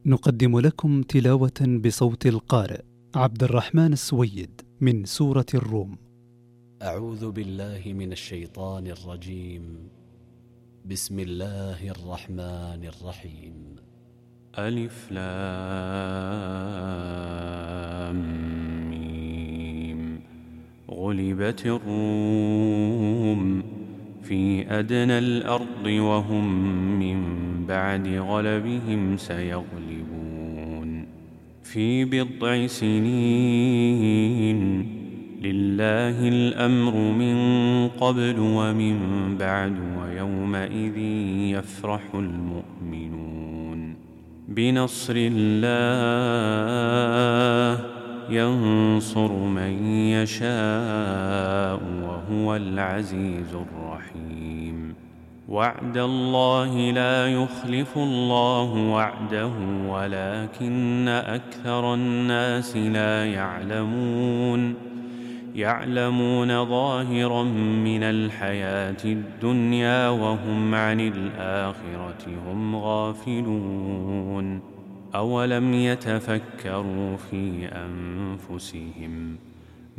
نقدم لكم تلاوة بصوت القارئ عبد الرحمن السويد من سورة الروم. أعوذ بالله من الشيطان الرجيم. بسم الله الرحمن الرحيم. ألف لام ميم. غلبت الروم في أدنى الأرض وهم من بعد غلبهم سيغلبون في بضع سنين. لله الأمر من قبل ومن بعد ويومئذ يفرح المؤمنون بنصر الله ينصر من يشاء وهو العزيز الرحيم. وعد الله لا يخلف الله وعده ولكن أكثر الناس لا يعلمون ظاهرا من الحياة الدنيا وهم عن الآخرة هم غافلون. أولم يتفكروا في أنفسهم